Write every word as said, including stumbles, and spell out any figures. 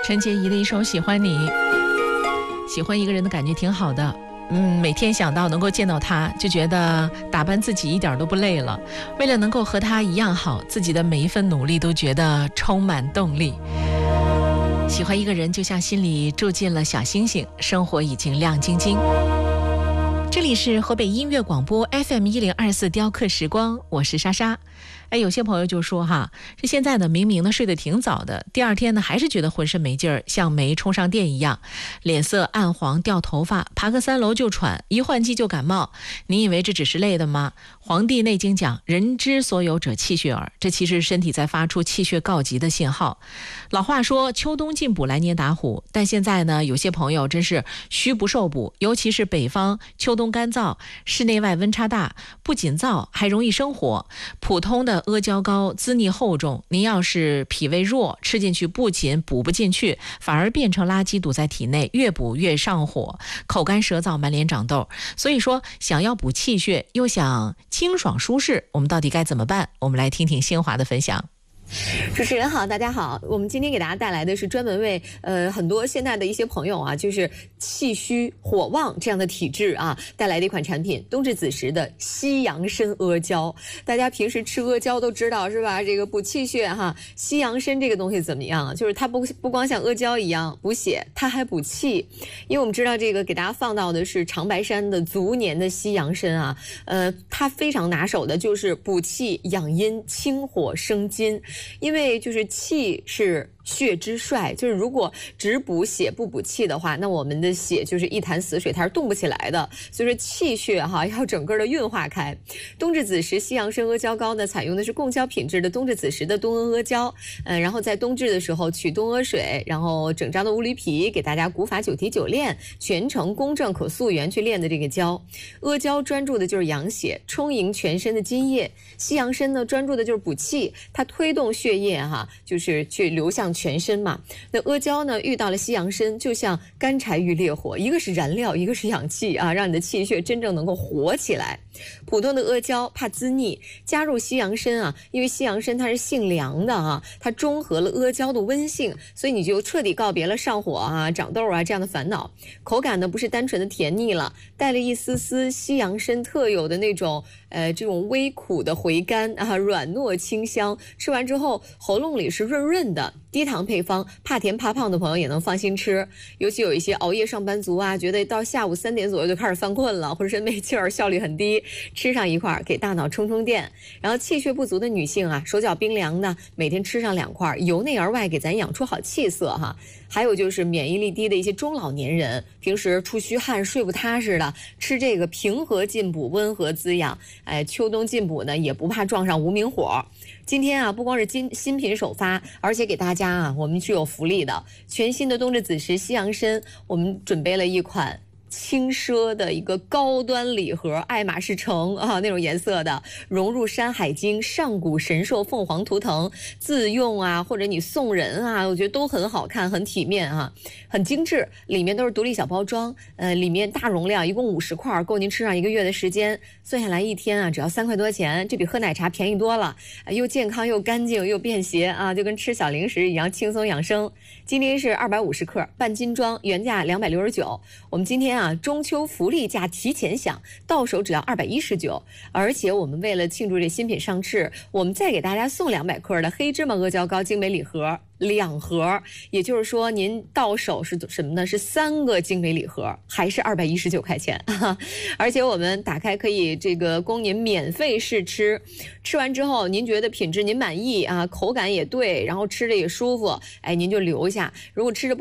陈洁仪的一首《喜欢你》，喜欢一个人的感觉挺好的。嗯，每天想到能够见到他，就觉得打扮自己一点都不累了。为了能够和他一样好，自己的每一份努力都觉得充满动力。喜欢一个人，就像心里住进了小星星，生活已经亮晶晶。这里是河北音乐广播 F M 一零二四雕刻时光，我是莎莎。哎，有些朋友就说哈，这现在呢明明呢睡得挺早的，第二天呢还是觉得浑身没劲儿，像没充上电一样，脸色暗黄，掉头发，爬个三楼就喘，一换季就感冒。你以为这只是累的吗？黄帝内经讲，人之所有者气血耳，这其实身体在发出气血告急的信号。老话说秋冬进补，来年打虎，但现在呢有些朋友真是虚不受补，尤其是北方秋冬干燥，室内外温差大，不仅燥还容易生火。普通的阿胶糕滋腻厚重，您要是脾胃弱，吃进去不仅补不进去，反而变成垃圾堵在体内，越补越上火，口干舌燥，满脸长痘。所以说想要补气血又想清爽舒适，我们到底该怎么办？我们来听听新华的分享。 主持人好，大家好，我们今天给大家带来的是专门为呃很多现在的一些朋友啊，就是气虚火旺这样的体质啊，带来的一款产品，冬至子时的西洋参阿胶。大家平时吃阿胶都知道是吧？这个补气血哈，西洋参这个东西怎么样？就是它不不光像阿胶一样补血，它还补气。因为我们知道这个给大家放到的是长白山的足年的西洋参啊，呃，它非常拿手的就是补气养阴、清火生津。因为就是气是血之帅，就是如果只补血不补气的话，那我们的血就是一潭死水，它是动不起来的。所以说气血哈要整个的运化开。冬至子时西洋参阿胶糕呢，采用的是贡胶品质的冬至子时的冬阿阿胶，嗯，然后在冬至的时候取冬阿水，然后整张的乌驴皮给大家古法九提九炼，全程公正可溯源去炼的这个胶。阿胶专注的就是养血，充盈全身的津液；西洋参呢专注的就是补气，它推动血液哈，就是去流向全身嘛。那阿胶呢遇到了西洋参，就像干柴遇烈火，一个是燃料，一个是氧气啊，让你的气血真正能够活起来。普通的阿胶怕滋腻，加入西洋参啊，因为西洋参它是性凉的啊，它中和了阿胶的温性，所以你就彻底告别了上火啊、长痘啊这样的烦恼。口感呢不是单纯的甜腻了，带了一丝丝西洋参特有的那种呃这种微苦的回甘啊，软糯清香，吃完之后喉咙里是润润的。低糖配方，怕甜怕胖的朋友也能放心吃。尤其有一些熬夜上班族啊，觉得到下午三点左右就开始犯困了，浑身没劲儿，效率很低，吃上一块给大脑充充电。然后气血不足的女性啊，手脚冰凉的，每天吃上两块，由内而外给咱养出好气色哈。还有就是免疫力低的一些中老年人，平时出虚汗睡不踏实的，吃这个平和进补，温和滋养。哎，秋冬进补呢，也不怕撞上无名火。今天啊，不光是新新品首发，而且给大家啊，我们是有福利的。全新的冬至子时西洋参，我们准备了一款轻奢的一个高端礼盒，爱马仕橙啊那种颜色的，融入山海经、上古神兽凤凰图腾，自用啊或者你送人啊，我觉得都很好看，很体面啊，很精致。里面都是独立小包装，呃，里面大容量，一共五十块，够您吃上一个月的时间。算下来一天啊，只要三块多钱，这比喝奶茶便宜多了，呃、又健康又干净又便携啊，就跟吃小零食一样轻松养生。今天是二百五十克半斤装，原价两百六十九，我们今天啊。中秋福利价提前享，到手只要二百一十九，而且我们为了庆祝这新品上市，我们再给大家送两百克的黑芝麻阿胶糕精美礼盒。两盒，也就是说您到手是什么呢？是三个精美礼盒，还是二百一十九块钱。而且我们打开可以这个供您免费试吃，吃完之后您觉得品质您满意啊，口感也对，然后吃着也舒服，哎，您就留下。如果吃着不